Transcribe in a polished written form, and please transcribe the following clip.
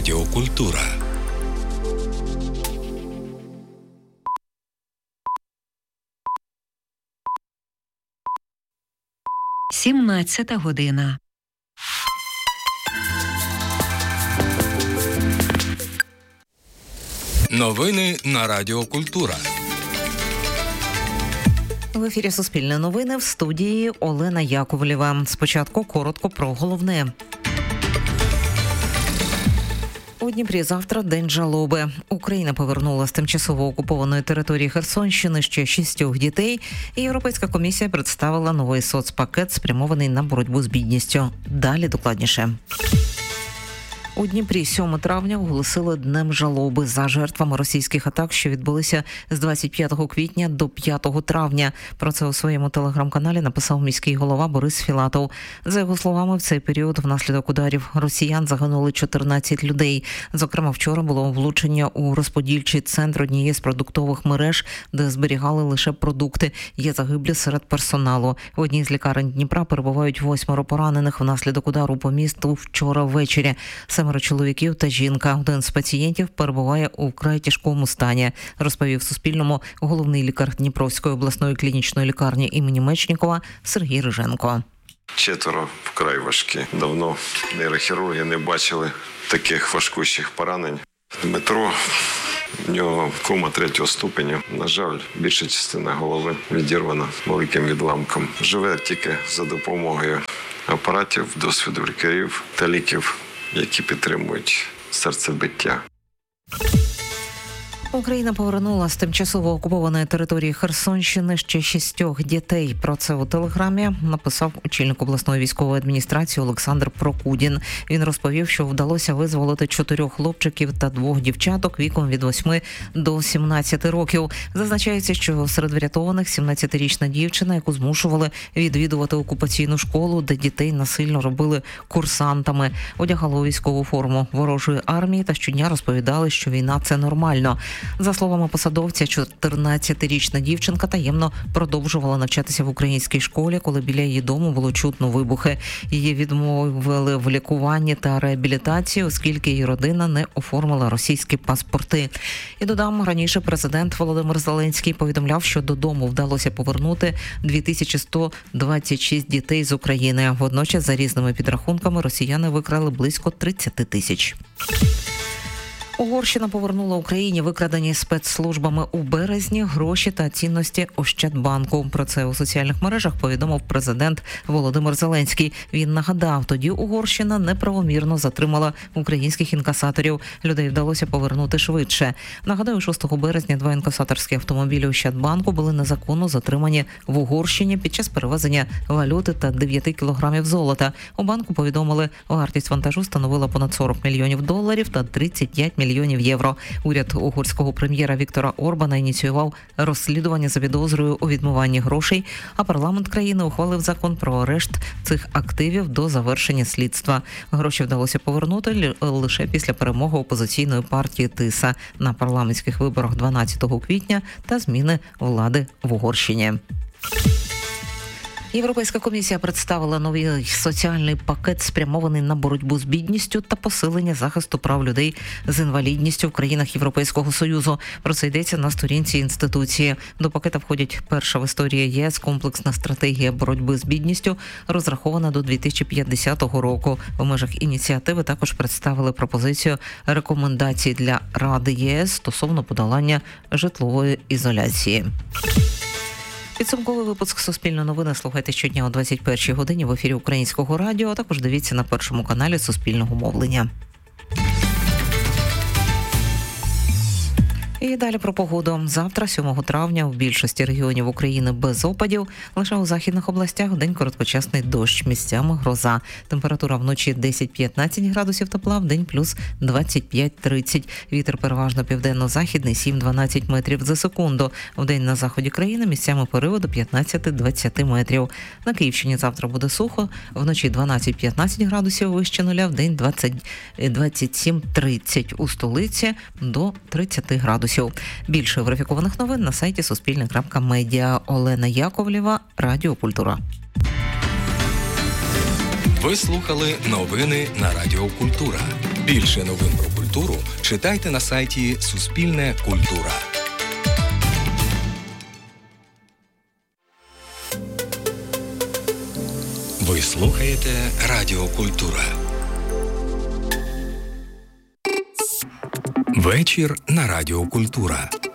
Радіо Культура. Сімнадцята година. Новини на Радіо Культура. В ефірі Суспільне новини, в студії Олена Яковлєва. Спочатку коротко про головне. У Дніпрі завтра день жалоби. Україна повернула з тимчасово окупованої території Херсонщини ще 6 дітей. І Європейська комісія представила новий соцпакет, спрямований на боротьбу з бідністю. Далі докладніше. У Дніпрі 7 травня оголосили Днем жалоби за жертвами російських атак, що відбулися з 25 квітня до 5 травня. Про це у своєму телеграм-каналі написав міський голова Борис Філатов. За його словами, в цей період внаслідок ударів росіян загинули 14 людей. Зокрема, вчора було влучення у розподільчий центр однієї з продуктових мереж, де зберігали лише продукти. Є загиблі серед персоналу. В одній з лікарень Дніпра перебувають 8 поранених внаслідок удару по місту вчора ввечері. 7 чоловіків та жінка. Один з пацієнтів перебуває у вкрай тяжкому стані, розповів Суспільному головний лікар Дніпровської обласної клінічної лікарні імені Мечнікова Сергій Риженко. 4 вкрай важкі. Давно нейрохірурги не бачили таких важкущих поранень. Дмитро, у нього кома 3 ступеня. На жаль, більша частина голови відірвана великим відламком. Живе тільки за допомогою апаратів, досвіду лікарів та ліків, які підтримують серцебиття. Україна повернула з тимчасово окупованої території Херсонщини ще 6 дітей. Про це у телеграмі написав очільник обласної військової адміністрації Олександр Прокудін. Він розповів, що вдалося визволити 4 хлопчиків та 2 дівчаток віком від 8 до 17 років. Зазначається, що серед врятованих 17-річна дівчина, яку змушували відвідувати окупаційну школу, де дітей насильно робили курсантами. Одягали у військову форму ворожої армії та щодня розповідали, що війна – це нормально. За словами посадовця, 14-річна дівчинка таємно продовжувала навчатися в українській школі, коли біля її дому було чутно вибухи. Її відмовили в лікуванні та реабілітації, оскільки її родина не оформила російські паспорти. І додам, раніше президент Володимир Зеленський повідомляв, що додому вдалося повернути 2126 дітей з України. Водночас, за різними підрахунками, росіяни викрали близько 30 тисяч. Угорщина повернула Україні викрадені спецслужбами у березні гроші та цінності Ощадбанку. Про це у соціальних мережах повідомив президент Володимир Зеленський. Він нагадав, тоді Угорщина неправомірно затримала українських інкасаторів. Людей вдалося повернути швидше. Нагадаю, 6 березня 2 інкасаторські автомобілі Ощадбанку були незаконно затримані в Угорщині під час перевезення валюти та 9 кілограмів золота. У банку повідомили, вартість вантажу становила понад $40 мільйонів та 35 мільйонів євро. Уряд угорського прем'єра Віктора Орбана ініціював розслідування за підозрою у відмиванні грошей, а парламент країни ухвалив закон про арешт цих активів до завершення слідства. Гроші вдалося повернути лише після перемоги опозиційної партії ТИСА на парламентських виборах 12 квітня та зміни влади в Угорщині. Європейська комісія представила новий соціальний пакет, спрямований на боротьбу з бідністю та посилення захисту прав людей з інвалідністю в країнах Європейського Союзу. Про це йдеться на сторінці інституції. До пакета входять перша в історії ЄС комплексна стратегія боротьби з бідністю, розрахована до 2050 року. В межах ініціативи також представили пропозицію рекомендацій для Ради ЄС стосовно подолання житлової ізоляції. Підсумковий випуск «Суспільне новини» слухайте щодня о 21-й годині в ефірі Українського радіо, а також дивіться на першому каналі Суспільного мовлення. І далі про погоду. Завтра, 7 травня, в більшості регіонів України без опадів. Лише у західних областях вдень короткочасний дощ, місцями гроза. Температура вночі 10-15 градусів тепла, вдень плюс 25-30. Вітер переважно південно-західний 7-12 метрів за секунду. Вдень на заході країни місцями пориви до 15-20 метрів. На Київщині завтра буде сухо. Вночі 12-15 градусів вище нуля, вдень 27-30. У столиці до 30 градусів. Більше верифікованих новин на сайті Суспільне.Медіа. Олена Яковлєва, Радіо Культура. Ви слухали новини на Радіо Культура. Більше новин про культуру читайте на сайті Суспільне культура. Ви слухаєте Радіо Культура. Вечір на Радіо Культура.